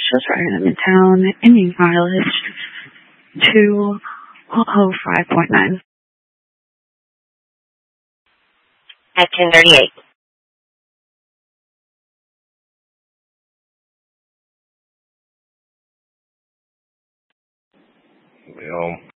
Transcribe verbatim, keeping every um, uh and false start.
just riding in Midtown. Ending mileage two oh five point nine. At ten thirty-eight. Well,